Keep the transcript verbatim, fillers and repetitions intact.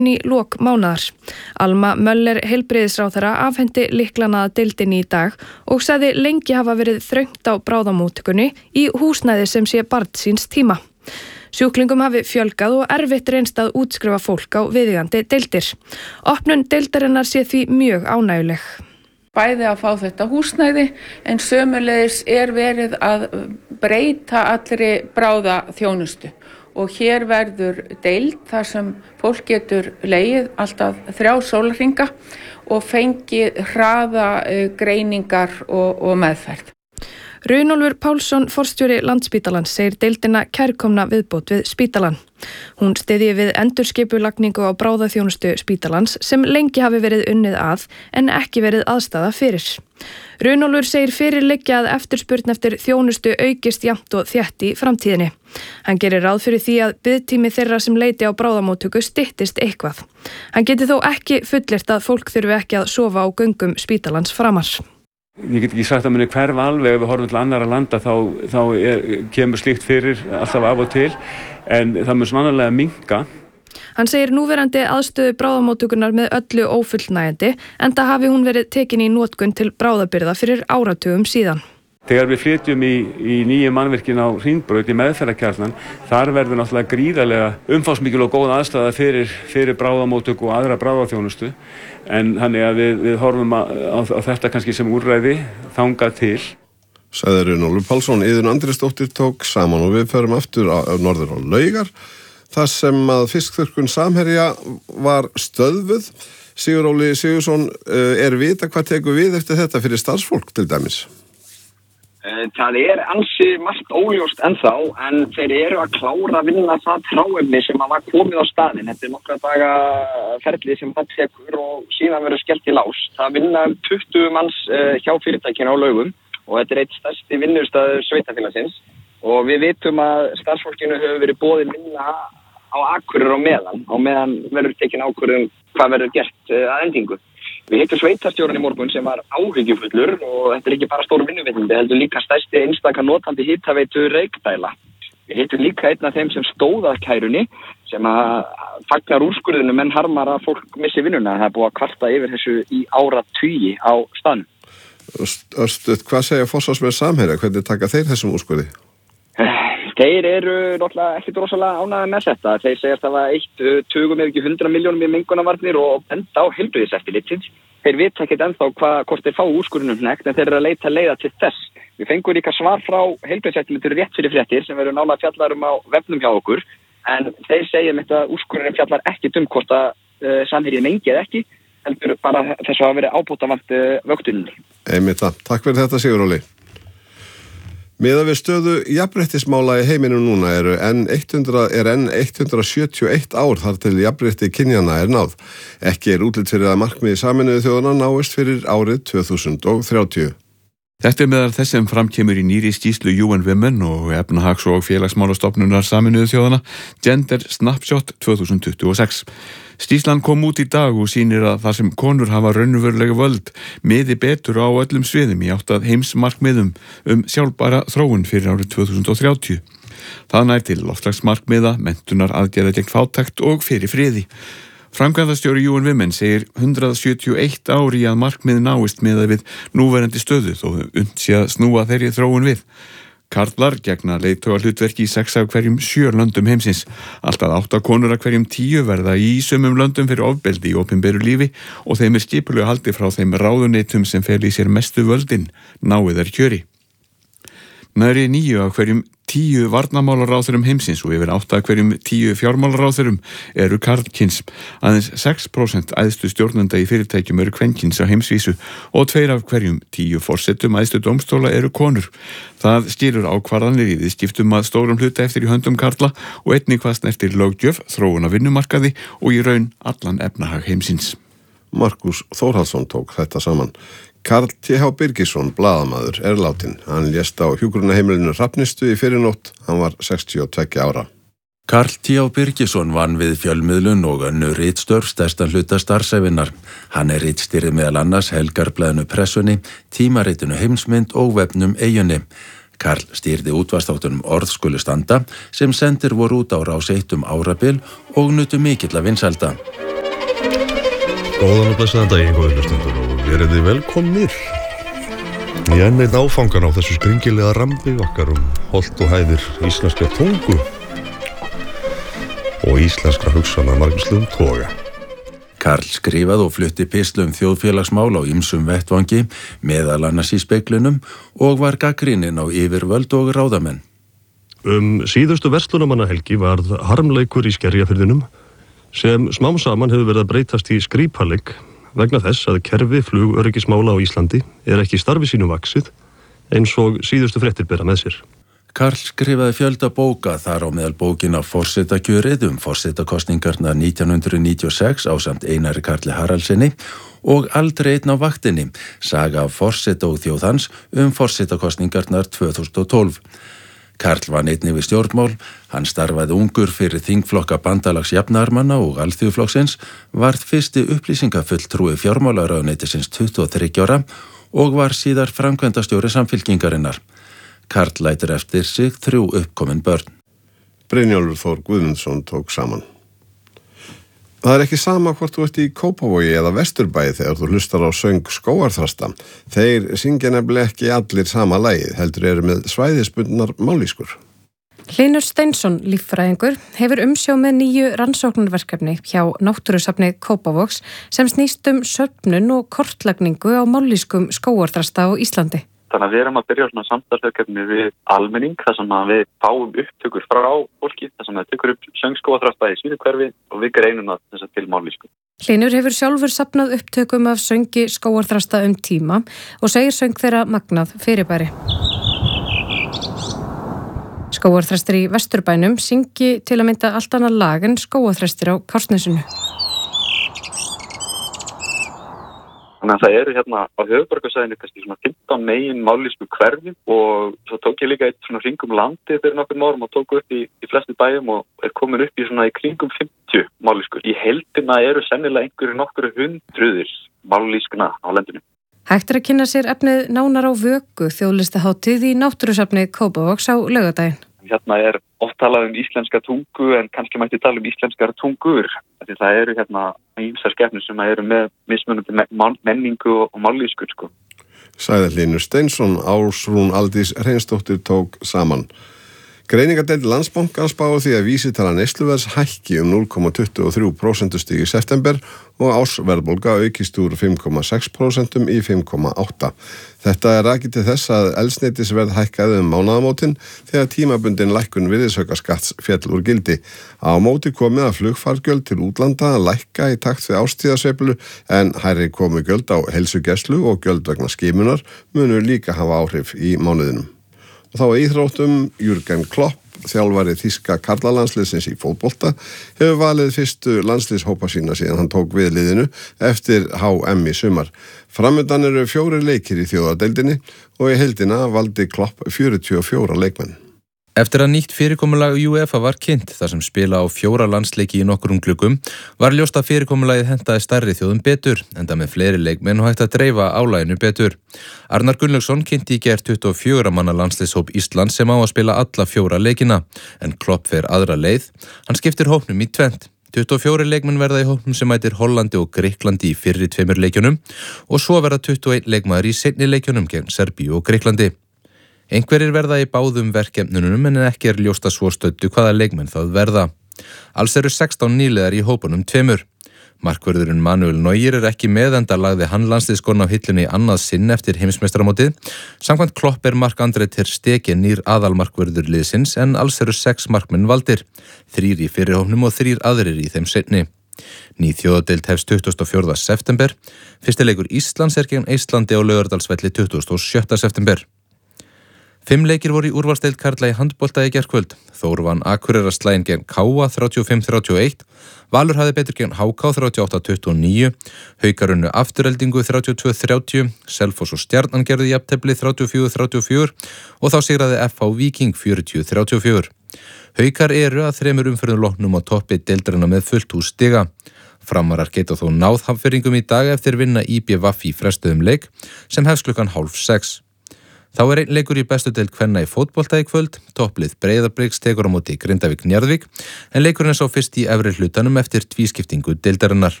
í lok mánaðar. Alma Möller heilbrigðisráðherra afhenti lyklana að deildinni í dag og sagði lengi hafa verið þröngt á bráðamóttökunni í húsnæði sem sé barn síns tíma. Sjúklingum hafi fjölgað og erfitt reynst að útskrifa fólk á viðeigandi deildir. Opnun deildarinnar sé því mjög ánægjuleg. Bæði að fá þetta húsnæði en sömuleiðis er verið að breyta allri bráðaþjónustu. Og hér verður deild þar sem fólk getur legið alltaf þrjá sólarhringa og fengið hraða greiningar og, og meðferð. Runólfur Pálsson, forstjóri Landspítalans, segir deildina kærkomna viðbót við spítalann. Hún styðji við endurskipulagningu á bráðaþjónustu spítalans sem lengi hafi verið unnið að en ekki verið aðstaða fyrir. Runólfur segir fyrir liggja að eftirspurn eftir þjónustu aukist jafnt og þétt í framtíðinni. Hann gerir ráð fyrir því að biðtími þeirra sem leiti á bráðamóttöku styttist eitthvað. Hann geti þó ekki fullyrt að fólk þurfi ekki að sofa á göngum spítalans framar. Ég get ekki sagt að muni hverfa alveg ef við horfum til annarra landa þá, þá er, kemur slíkt fyrir alltaf af og til en það mun sannarlega minnka. Hann segir núverandi aðstöðu bráðamóttökunnar með öllu ófullnægjandi enda hafi hún verið tekin í notkun til bráðabirgða fyrir áratugum síðan. Þegar við flytjum í, í nýju mannvirkin á Hringbraut í meðferðarkjarnan, þar verður náttúrulega gríðarlega umfangsmikil og góð aðstæða fyrir, fyrir bráðamóttöku og aðra bráðaþjónustu. En þannig að við, við horfum á, á, á þetta kannski sem úrræði þangað til. Sagði Runólfur Pálsson. Iðunn Andrésdóttir tók saman og við förum aftur á, á norður á Laugar. Það sem að fiskþurrkun Samherja var stöðvuð. Sigur Óli Sigursson, er vita hvað tekur við eftir þetta fyrir starfsfólk til dæmis? Það er ansi margt óljóst ennþá en þeir eru að klára að vinna það hráefni sem var komið á staðinn. Þetta er nokkra daga ferli sem það tekur og síðan verður skellt í lás. Það vinna tuttugu manns hjá fyrirtækinu á Laugum og þetta er eitt stærsti vinnustaður sveitarfélagsins og við vitum að starfsfólkinu hefur verið boðið vinna á Akureyri á meðan og meðan verður tekin ákvörðun hvað verður gert að endingu. Við hittum sveitarstjórann í morgun sem var áhyggjufullur og þetta er ekki bara stór vinnuveitandi, heldur líka stærsti einstaka notandi hitaveitu Reykdæla. Við hittum líka einn af þeim sem stóð að kærunni sem að fagnar úrskurðinu menn harmar að fólk missi vinnuna. Það er búið að kvarta yfir þessu í áratugi á staðnum. Örstuð, hvað segja forsvarsmenn Samherja? Hvernig taka þeir þessum úrskurði? Þeir eru náttúrulega ekkert rosalega ánægðir með þetta. Þeir segja að það var eitt tugum eða ekki hundra milljónum í mengunarvarnir og enda á heilbrigðiseftirlitsins. Þeir vita ekkert ennþá hvað, hvort þeir fá úrskurðinum hnekkt en þeir eru að leita leiða til þess. Við fengum líka svar frá heilbrigðiseftirlitsins rétt fyrir fréttir sem verður nálega fjallar um á vefnum hjá okkur. En þeir segja með þetta úrskurðin fjallar ekkert um hvort að uh, Samherji mengi eða ekki, heldur bara þess að vera ábótavant uh, vöktuninni. Einmitt það. Takk fyrir þetta Sigur Óli. Miðað við stöðu jafnréttismála í heiminum núna eru enn hundrað, er enn hundrað sjötíu og eitt ár þar til jafnrétti kynjanna er náð. Ekki er útlit fyrir að markmiði Sameinuðu þjóðanna náist fyrir árið tvö þúsund og þrjátíu. Þetta er meðal þess sem framkemur í nýrri skýrslu U N Women og efnahags- og félagsmálastofnunar Sameinuðu þjóðanna Gender Snapshot tvö þúsund tuttugu og sex. Skýrslan kom út í dag og sýnir að það sem konur hafa raunverulega völd miði betur á öllum sviðum í átt að heimsmarkmiðum um sjálfbæra þróun fyrir árið tvö þúsund og þrjátíu. Það nær til loftslagsmarkmiða, menntunar aðgerða gegn fátækt og fyrir friði. Framkvæmdastjóri U N Women segir hundrað sjötíu og eitt ár í að markmið náist miðað við núverandi stöðu þó unnt sé að snúa þeirri þróun við. Karlar gegna leiðtogahlutverki í sex af hverjum sjö löndum heimsins. Alltaf átta konur af hverjum tíu verða í sumum löndum fyrir ofbeldi í opinberu lífi og þeim er skipulega haldið frá þeim ráðuneytum sem fel í sér mestu völdin, náið er kjöri. Nærri níu af hverjum tíu varnarmálaráðurum heimsins og yfir átta af hverjum tíu fjármálaráðurum eru karlkyns. Aðeins sex prósent æðstu stjórnenda í fyrirtækjum eru kvenkyns á heimsvísu og tveir af hverjum tíu forsetum æðstu dómstóla eru konur. Það skilur ákvarðanir í viðskiptum að stórum hluta eftir í höndum karla og einnig hvað snertir löggjöf, þróun á vinnumarkaði og í raun allan efnahag heimsins. Markus Þórhallsson tók þetta saman. Karl T H Birgisson, blaðamaður, er látinn. Hann lést á hjúkrunarheimilinu Hrafnistu í fyrrinótt. Hann var sextíu og tveggja ára. Karl T H Birgisson vann við fjölmiðlun og önnur ritstörf stærstan hluta starfsævinnar. Hann er ritstýrið meðal annars Helgarblaðinu Pressunni, tímaritinu Heimsmynd og vefnum Eyjunni. Karl stýrði útvarpsþáttunum Orð skulu standa sem sendir voru út á Rás eitt um árabil og nutu mikilla vinsælda. Góðan og blessaðan daginn, góðir hlustendur, og verið þið velkomnir í enn einn áfangan á þessu skringilega rambi okkar um holt og hæðir íslenska tungu og íslenskra hugsana margvíslegum toga. Karl skrifaði og flutti pislu um þjóðfélagsmál á ýmsum vettvangi, meðal annars í Speglinum, og var gagnrýninn á yfirvöld og ráðamenn. Um síðustu verslunarmannahelgi varð harmleikur í Skerjafirðinum sem smám saman hefur verið að breytast í skrípaleik vegna þess að kerfi flugöryggismála á Íslandi er ekki starfi sínu vaxið eins og síðustu fréttir bera með sér. Karl skrifaði fjölda bóka, þar á meðal bókina Forsetakjörið um forsetakosningarnar nítján hundruð níutíu og sex ásamt Einari Karli Haraldsinni og Aldrei einn á vaktinni, saga af forseta og þjóðhans um forsetakosningarnar tvö þúsund og tólf. Karl vann einnig við stjórnmál, hann starfaði ungur fyrir þingflokka bandalags jafnaðarmanna og Alþýðuflokksins, varð fyrsti upplýsingafulltrúi fjármálaráðuneytisins tuttugu og þriggja ára og var síðar framkvæmdastjóri Samfylkingarinnar. Karl lætur eftir sig þrjú uppkomin börn. Brynjólfur Þór Guðmundsson tók saman. Það er ekki sama hvort þú ert í Kópavogi eða Vesturbæi þegar þú hlustar á söng Skógarþrasta. Þeir syngja nefnilega ekki allir sama lagið, heldur eru með svæðisbundnar mállýskur. Hlynur Steinsson, líffræðingur, hefur umsjá með nýju rannsóknarverkefni hjá Náttúrusafni Kópavogs sem snýst um söfnun og kortlagningu á mállýskum skógarþrasta á Íslandi. Þannig að við erum að byrja svona samstarfsverkefni við almenning, þar sem að við fáum upptökur frá fólki, þar sem við tökur upp söngskógarþrasta í sínu hverfi og við greinum það þess að til mállýsku. Hlynur hefur sjálfur safnað upptökum af söngi skógarþrasta um tíma og segir söng þeirra magnað fyrirbæri. Skógarþrestir í Vesturbænum syngi til að mynda allt annað lag en skógarþrestir á Kársnesinu. Þannig að það eru hérna á höfuðborgarsvæðinu kannski svona fimmtán megin mállýsku hverfi og svo tók ég líka eitt svona hringum landi fyrir nokkrum árum og tók upp í, í flestu bæjum og er komin upp í svona í kringum fimmtíu mállýskur. Í heildina eru sennilega einhverju nokkru hundruðir mállýskna á landinu. Hægt er að kynna sér efnið nánar á Vöku, þjóðlistahátíð í Náttúrusafni Kópavogs á laugardaginn. Hérna er oft talað um íslenska tungu en kannski mætti tala um íslenskar tungur. Því það eru hérna ýmsar skepnur sem eru með mismunandi menningu og mállýskur sko. Sagði Hlynur Steinsson, Ásrún Aldís Hreinsdóttir tók saman. Greiningardeild Landsbankans spáir því að vísitala neysluverðs hækki um núll komma tuttugu og þrjú prósentustig í september og ársverðbólga aukist úr fimm komma sex prósent í fimm komma átta. Þetta er rakið til þess að eldsneytisverð hækkaði um mánaðamótin þegar tímabundin lækkun virðisaukaskatts féll úr gildi. Á móti komið að flugfargjöld til útlanda að lækka í takt við árstíðasveiflu en hærri komugjöld á heilsugæslu og gjöld vegna skimunar munu líka hafa áhrif í mánuðinum. Og þá að íþróttum Jürgen Klopp, þjálfari þýska karlalandsliðsins í fótbolta, hefur valið fyrstu landsliðshópa sína síðan hann tók við liðinu eftir H M í sumar. Framundan eru fjórir leikir í þjóðadeildinni og í heildina valdi Klopp fjörutíu og fjóra leikmenn. Eftir að nýtt fyrirkomulag UEFA var kynnt þar sem spila á fjóra landsleiki í nokkrum gluggum var ljóst að fyrirkomulagið hentaði stærri þjóðum betur, enda með fleiri leikmenn og hægt að dreifa álaginu betur. Arnar Gunnlaugsson kynnti í gær tuttugu og fjögurra manna landsliðshóp Íslands sem á að spila alla fjóra leikina, en Klopp fer aðra leið. Hann skiptir hópnum í tvennt. tuttugu og fjórir leikmenn verða í hópnum sem mætir Hollandi og Grikklandi í fyrri tveimur leikjunum og svo verða tuttugu og einn leikmaður í seinni leikjunum gegn Serbíu og Grikklandi. Einhverjir verða í báðum verkefnunum en ekki er ljóst að svo stöddu hvaða leikmenn það verða. Alls eru sextán nýliðar í hópunum tveimur. Markvörðurinn Manuel Neuer er ekki með enda lagði hann landsliðsskóna á hillunni annað sinn eftir heimsmeistaramótið. Samkvæmt Klopp er Marc-André ter Stegen nýr aðalmarkvörður liðsins en alls eru sex markmenn valdir. Þrír í fyrri hópnum og þrír aðrir í þeim seinni. Ný þjóðadeild hefst tuttugasta og fjórða september. Fyrsti leikur Íslands er gegn Eistlandi á Laugardalsvelli tuttugasta og sjötta september. Fimm leikir voru í úrvalsdeild karla í handbolta í gærkvöld. Þór vann Akureyrarslaginn gegn K A þrjátíu og fimm þrjátíu og eitt, Valur hafði betur gegn H K þrjátíu og átta tuttugu og níu, Haukar unnu Aftureldingu þrjátíu og tvö þrjátíu, Selfoss og Stjarnan gerðu jafntefli þrjátíu og fjögur þrjátíu og fjögur og þá sigraði F H Víking fjörutíu þrjátíu og fjögur. Haukar eru að þremur umferðum loknum á toppi deildarinnar með fullt hús stiga. Framarar geta þó náð hamföringum í dag eftir vinna í B V í frestuðum leik sem hefst klukkan hálf sex. Þá er einn leikur í bestu deild kvenna í fótbolta í kvöld. Topplið Breiðabliks tekur á móti Grindavík Njarðvík en leikurinn er sá fyrst í efri hlutanum eftir tvískiptingu deildarinnar.